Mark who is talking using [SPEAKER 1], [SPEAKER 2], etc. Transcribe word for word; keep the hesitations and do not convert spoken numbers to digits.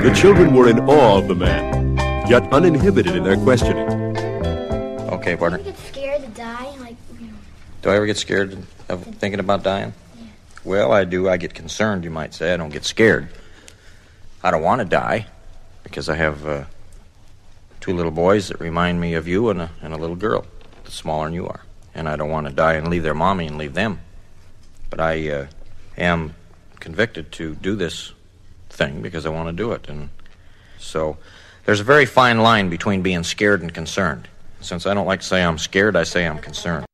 [SPEAKER 1] The children were in awe of the man, yet uninhibited in their questioning.
[SPEAKER 2] Okay, partner.
[SPEAKER 3] Do you get scared to die? Like, you know.
[SPEAKER 2] Do I ever get scared of thinking about dying?
[SPEAKER 3] Yeah.
[SPEAKER 2] Well, I do. I get concerned, you might say. I don't get scared. I don't want to die because I have uh, two little boys that remind me of you and a, and a little girl that's smaller than you are. And I don't want to die and leave their mommy and leave them. But I uh, am convicted to do this thing because I want to do it. And so there's a very fine line between being scared and concerned. Since I don't like to say I'm scared, I say I'm concerned.